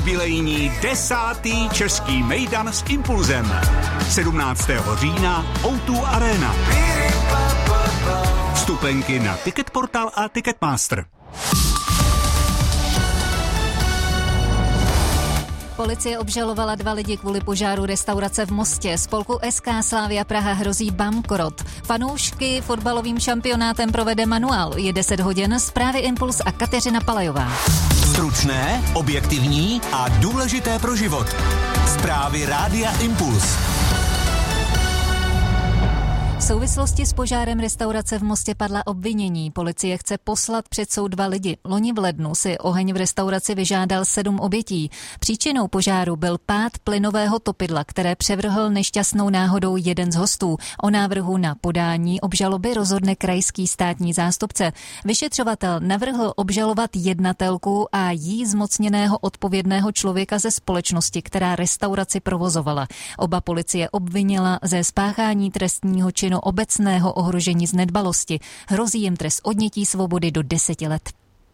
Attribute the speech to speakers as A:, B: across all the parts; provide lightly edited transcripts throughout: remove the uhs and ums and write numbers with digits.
A: Jubilejní 10. český mejdan s Impulzem. 17. října O2 Arena. Vstupenky na Ticketportal a Ticketmaster.
B: Policie obžalovala 2 lidi kvůli požáru restaurace v Mostě. Spolku SK Slavia Praha hrozí bankrot. Fanoušky fotbalovým šampionátem provede manuál. Je 10 hodin, zprávy Impuls a Kateřina Palajová.
C: Stručné, objektivní a důležité pro život. Zprávy Rádia Impuls.
B: V souvislosti s požárem restaurace v Mostě padla obvinění. Policie chce poslat před soud 2 lidi. Loni v lednu si oheň v restauraci vyžádal 7 obětí. Příčinou požáru byl pád plynového topidla, které převrhl nešťastnou náhodou jeden z hostů. O návrhu na podání obžaloby rozhodne krajský státní zástupce. Vyšetřovatel navrhl obžalovat jednatelku a jí zmocněného odpovědného člověka ze společnosti, která restauraci provozovala. Oba policie obvinila ze spáchání trestního činu obecného ohrožení z nedbalosti. Hrozí jim trest odnětí svobody do 10 let.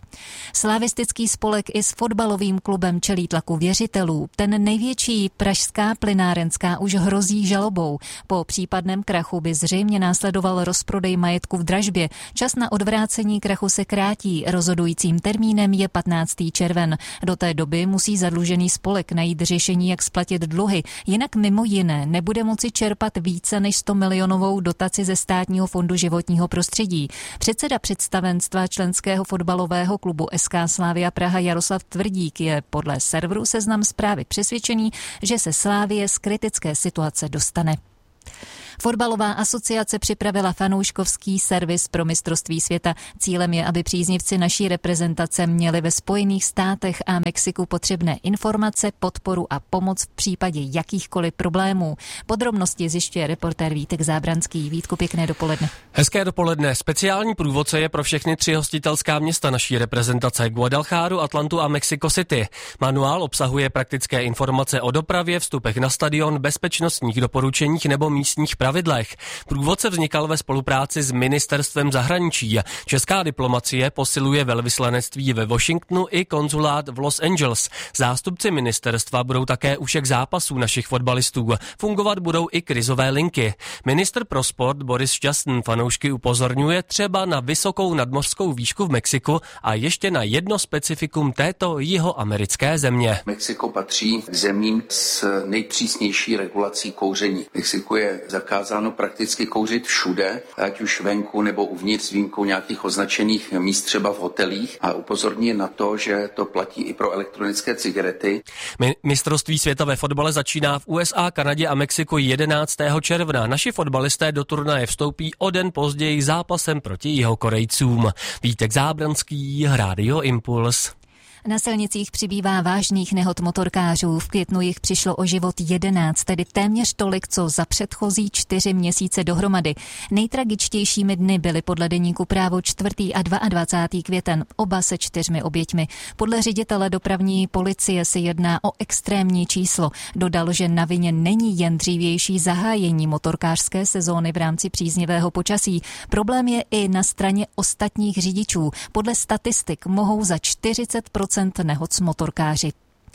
B: Slavistický spolek i s fotbalovým klubem čelí tlaku věřitelů. Ten největší, pražská plynárenská, už hrozí žalobou. Po případném krachu by zřejmě následoval rozprodej majetku v dražbě. Čas na odvrácení krachu se krátí. Rozhodujícím termínem je 15. červen. Do té doby musí zadlužený spolek najít řešení, jak splatit dluhy. Jinak mimo jiné nebude moci čerpat více než 100 milionovou dotaci ze Státního fondu životního prostředí. Předseda představenstva členského fotbalového klubu SK Slavia Praha Jaroslav Tvrdík je podle serveru Seznam Zprávy přesvědčený, že se Slavie z kritické situace dostane. Fotbalová asociace připravila fanouškovský servis pro mistrovství světa. Cílem je, aby příznivci naší reprezentace měli ve Spojených státech a Mexiku potřebné informace, podporu a pomoc v případě jakýchkoliv problémů. Podrobnosti zjišťuje reportér Vítek Zábranský. Vítku, pěkné dopoledne.
D: Hezké dopoledne. Speciální průvodce je pro všechny 3 hostitelská města naší reprezentace: Guadaljáru, Atlantu a Mexico City. Manuál obsahuje praktické informace o dopravě, vstupech na stadion, bezpečnostních doporučeních nebo místních pravidlech. Průvodce vznikal ve spolupráci s Ministerstvem zahraničí. Česká diplomacie posiluje velvyslanectví ve Washingtonu i konzulát v Los Angeles. Zástupci ministerstva budou také u všech zápasů našich fotbalistů. Fungovat budou i krizové linky. Ministr pro sport Boris Šťastný fanoušky upozorňuje třeba na vysokou nadmořskou výšku v Mexiku a ještě na jedno specifikum této jihoamerické země.
E: Mexiko patří k zemím s nejpřísnější regulací kouření. V Mexiku je zakázáno prakticky kouřit všude, ať už venku nebo uvnitř, s výjimkou nějakých označených míst, třeba v hotelích, a upozorní na to, že to platí i pro elektronické cigarety.
D: Mistrovství světa ve fotbale začíná v USA, Kanadě a Mexiku 11. června. Naši fotbalisté do turnaje vstoupí o den později zápasem proti Jihokorejcům. Vítek Zábranský, Rádio Impuls.
B: Na silnicích přibývá vážných nehod motorkářů. V květnu jich přišlo o život 11, tedy téměř tolik, co za předchozí 4 měsíce dohromady. Nejtragičtějšími dny byly podle deníku Právo 4. a 22. květen, oba se 4 oběťmi. Podle ředitele dopravní policie se jedná o extrémní číslo. Dodal, že na vině není jen dřívější zahájení motorkářské sezóny v rámci příznivého počasí. Problém je i na straně ostatních řidičů. Podle statistik mohou za 40% nehod s motorkáři.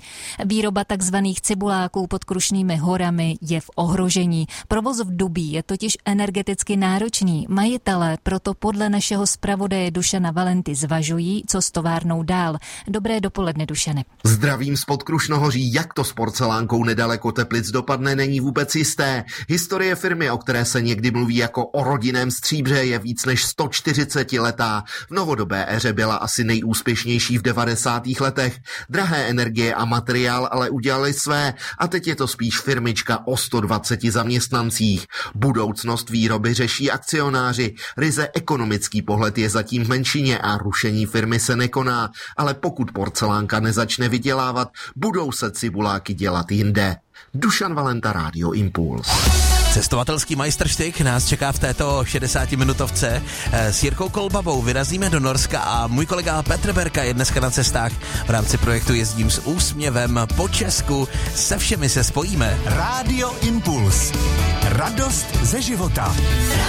B: Výroba takzvaných cibuláků pod Krušnými horami je v ohrožení. Provoz v Dubí je totiž energeticky náročný. Majitelé proto podle našeho zpravodaje Dušana Valenty zvažují, co s továrnou dál. Dobré dopoledne, Dušane.
F: Zdravím z Podkrušnohoří. Jak to s porcelánkou nedaleko Teplic dopadne, není vůbec jisté. Historie firmy, o které se někdy mluví jako o rodinném stříbře, je víc než 140 letá. V novodobé éře byla asi nejúspěšnější v 90. letech. Drahé energie a materiál ale udělali své a teď je to spíš firmička o 120 zaměstnancích. Budoucnost výroby řeší akcionáři. Ryze ekonomický pohled je zatím v menšině a rušení firmy se nekoná, ale pokud porcelánka nezačne vydělávat, budou se cibuláky dělat jinde. Dušan Valenta, Rádio Impuls.
G: Cestovatelský majstrštyk nás čeká v této 60-minutovce. S Jirkou Kolbabou vyrazíme do Norska a můj kolega Petr Berka je dneska na cestách. V rámci projektu Jezdím s úsměvem po Česku. Se všemi se spojíme.
C: Rádio Impuls. Radost ze života.